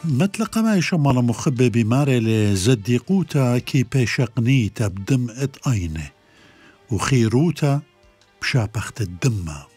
مطلقه ما يشمل مخبة بماري لزديقوتا كي بيشقنيتا بدم ات اينه وخيروتا بشابخت الدمه